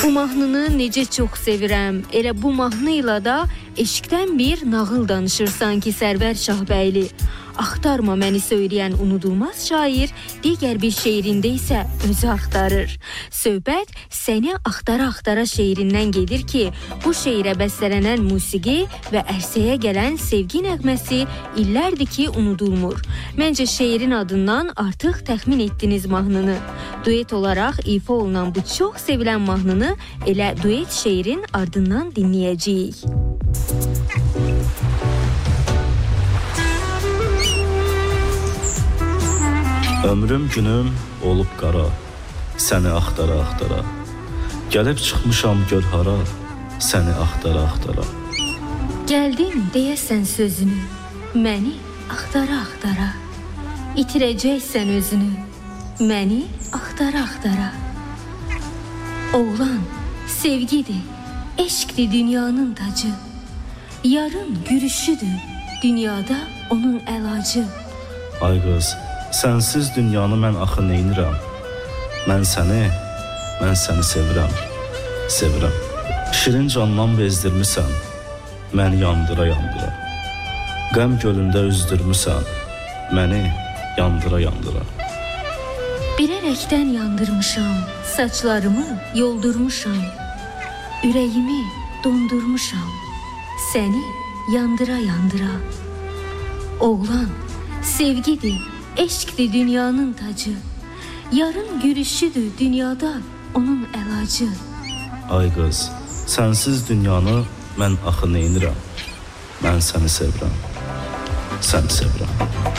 Bu mahnını necə çox sevirəm. Elə bu mahnıyla da eşqdən bir nağıl danışır sanki Sərvər Şahbəyli. Axtarma məni söyləyən unudulmaz şair digər bir şeirində isə özü axtarır. Söhbət Səni axtara-axtara şeirindən gedir ki, bu şeirə bəstələnən musiqi və ərsəyə gələn sevgi nəğməsi illərdir ki unudulmur. Məncə şeirin adından artıq təxmin etdiniz mahnını. Duet olaraq ifa olunan bu çox sevilən mahnını elə duet şeirin ardından dinləyəcəyik. Ömrüm günüm olub qara, səni axtara-axtara. Gəlib çıxmışam gör hara, səni axtara-axtara. Gəldim deyəsən sözünü, məni axtara-axtara. İtirəcəksən özünü, məni axtara-axtara. Oğlan sevgidir, eşqdir dünyanın tacı. Yarın gülüşüdür, dünyada onun əlacı. Ay qız, sənsiz dünyanı mən axı neynirəm? Mən səni sevirəm, sevirəm. Şirin candan bezdirmisən, məni yandıra-yandıra. Qəm gölündə üzdürmüsən, məni yandıra-yandıra. Bilərəkdən yandırmışam, saçlarımı yoldurmuşam. Ürəyimi dondurmuşam, səni yandıra-yandıra. Oğlan sevgidir, eşqdir dünyanın tacı. Yarın gülüşüdür dünyada onun əlacı. Ay qız, sənsiz dünyanı mən axı neynirəm? Mən səni sevirəm, səni sevirəm.